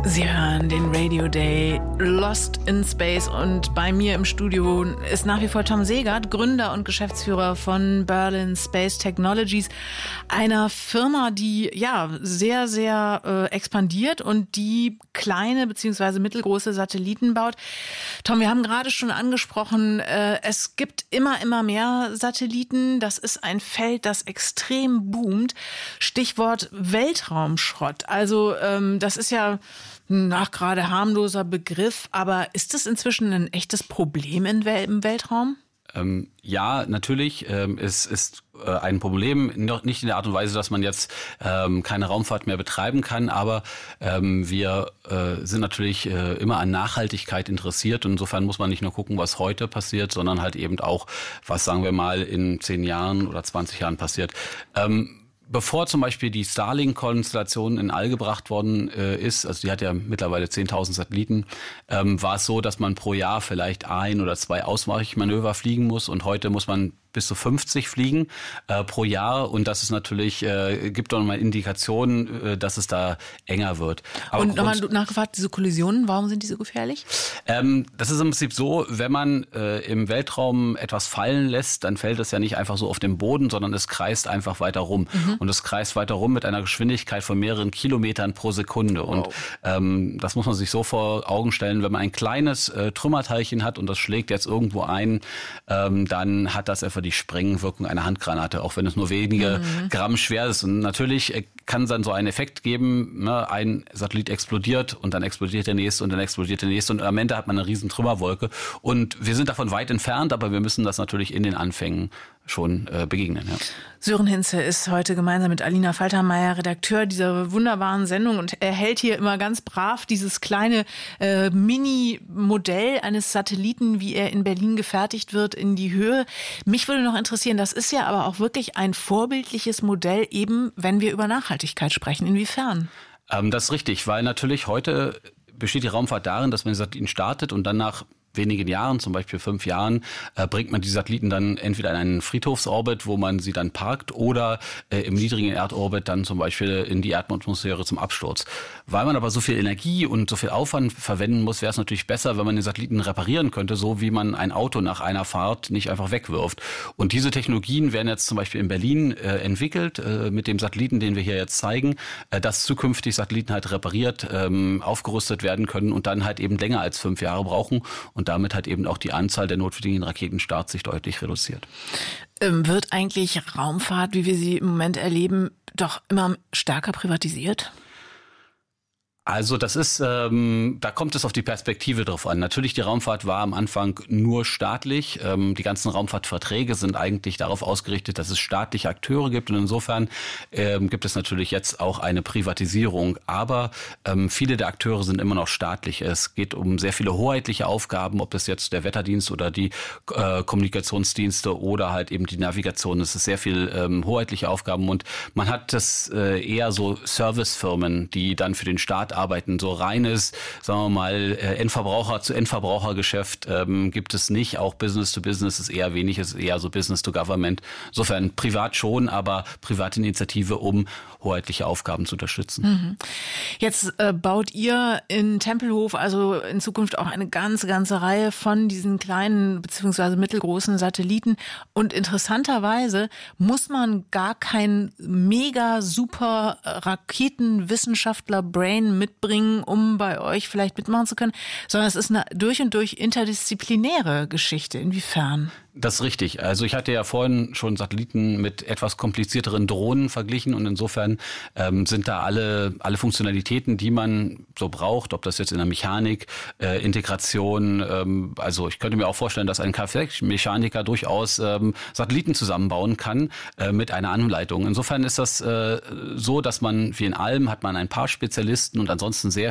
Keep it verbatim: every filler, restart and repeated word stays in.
Sie hören den Radio Day Lost in Space und bei mir im Studio ist nach wie vor Tom Segert, Gründer und Geschäftsführer von Berlin Space Technologies, einer Firma, die ja sehr, sehr äh, expandiert und die kleine bzw. mittelgroße Satelliten baut. Tom, wir haben gerade schon angesprochen, äh, es gibt immer, immer mehr Satelliten. Das ist ein Feld, das extrem boomt. Stichwort Weltraumschrott. Also ähm, das ist ja nach gerade harmloser Begriff, aber ist das inzwischen ein echtes Problem in Wel- im Weltraum? Ähm, ja, natürlich. Ähm, es ist äh, ein Problem, noch nicht in der Art und Weise, dass man jetzt ähm, keine Raumfahrt mehr betreiben kann, aber ähm, wir äh, sind natürlich äh, immer an Nachhaltigkeit interessiert und insofern muss man nicht nur gucken, was heute passiert, sondern halt eben auch, was sagen wir mal in zehn Jahren oder zwanzig Jahren passiert. Ähm, Bevor zum Beispiel die Starlink-Konstellation in All gebracht worden äh, ist, also die hat ja mittlerweile zehntausend Satelliten, ähm, war es so, dass man pro Jahr vielleicht ein oder zwei Ausweichmanöver fliegen muss und heute muss man bis zu fünfzig fliegen äh, pro Jahr und das ist natürlich, äh, gibt doch nochmal Indikationen, äh, dass es da enger wird. Aber und nochmal nachgefragt, diese Kollisionen, warum sind die so gefährlich? Ähm, das ist im Prinzip so, wenn man äh, im Weltraum etwas fallen lässt, dann fällt es ja nicht einfach so auf den Boden, sondern es kreist einfach weiter rum. Mhm. Und es kreist weiter rum mit einer Geschwindigkeit von mehreren Kilometern pro Sekunde. Wow. Und ähm, das muss man sich so vor Augen stellen, wenn man ein kleines äh, Trümmerteilchen hat und das schlägt jetzt irgendwo ein, ähm, dann hat das etwa die Sprengwirkung einer Handgranate, auch wenn es nur wenige mhm. Gramm schwer ist. Und natürlich kann es dann so einen Effekt geben, ne? Ein Satellit explodiert und dann explodiert der nächste und dann explodiert der nächste und am Ende hat man eine riesen Trümmerwolke. Und wir sind davon weit entfernt, aber wir müssen das natürlich in den Anfängen schon äh, begegnen. Ja. Sören Hinze ist heute gemeinsam mit Alina Faltermeier Redakteur dieser wunderbaren Sendung und er hält hier immer ganz brav dieses kleine äh, Mini-Modell eines Satelliten, wie er in Berlin gefertigt wird, in die Höhe. Mich würde noch interessieren, das ist ja aber auch wirklich ein vorbildliches Modell, eben wenn wir über Nachhaltigkeit sprechen. Inwiefern? Ähm, das ist richtig, weil natürlich heute besteht die Raumfahrt darin, dass man den Satelliten startet und dann nach wenigen Jahren, zum Beispiel fünf Jahren, äh, bringt man die Satelliten dann entweder in einen Friedhofsorbit, wo man sie dann parkt, oder äh, im niedrigen Erdorbit dann zum Beispiel in die Erdatmosphäre zum Absturz. Weil man aber so viel Energie und so viel Aufwand verwenden muss, wäre es natürlich besser, wenn man den Satelliten reparieren könnte, so wie man ein Auto nach einer Fahrt nicht einfach wegwirft. Und diese Technologien werden jetzt zum Beispiel in Berlin äh, entwickelt, äh, mit dem Satelliten, den wir hier jetzt zeigen, äh, dass zukünftig Satelliten halt repariert, ähm, aufgerüstet werden können und dann halt eben länger als fünf Jahre brauchen. Und damit hat eben auch die Anzahl der notwendigen Raketenstarts sich deutlich reduziert. Ähm, wird eigentlich Raumfahrt, wie wir sie im Moment erleben, doch immer stärker privatisiert? Also das ist, ähm, da kommt es auf die Perspektive drauf an. Natürlich, die Raumfahrt war am Anfang nur staatlich. Ähm, die ganzen Raumfahrtverträge sind eigentlich darauf ausgerichtet, dass es staatliche Akteure gibt. Und insofern ähm, gibt es natürlich jetzt auch eine Privatisierung. Aber ähm, viele der Akteure sind immer noch staatlich. Es geht um sehr viele hoheitliche Aufgaben, ob das jetzt der Wetterdienst oder die äh, Kommunikationsdienste oder halt eben die Navigation. Es ist sehr viel ähm, hoheitliche Aufgaben. Und man hat das äh, eher so Servicefirmen, die dann für den Staat arbeiten. So reines, sagen wir mal, Endverbraucher zu Endverbrauchergeschäft ähm, gibt es nicht. Auch Business to Business ist eher wenig, ist eher so Business to Government. Insofern privat schon, aber private Initiative, um hoheitliche Aufgaben zu unterstützen. Mhm. Jetzt äh, baut ihr in Tempelhof also in Zukunft auch eine ganze, ganze Reihe von diesen kleinen bzw. mittelgroßen Satelliten. Und interessanterweise muss man gar kein mega super Raketenwissenschaftler-Brain mitbringen, um bei euch vielleicht mitmachen zu können, sondern es ist eine durch und durch interdisziplinäre Geschichte. Inwiefern? Das ist richtig. Also ich hatte ja vorhin schon Satelliten mit etwas komplizierteren Drohnen verglichen und insofern ähm, sind da alle alle Funktionalitäten, die man so braucht, ob das jetzt in der Mechanik, äh, Integration, ähm, also ich könnte mir auch vorstellen, dass ein Kfz-Mechaniker durchaus ähm, Satelliten zusammenbauen kann äh, mit einer Anleitung. Insofern ist das äh, so, dass man, wie in allem, hat man ein paar Spezialisten und ansonsten sehr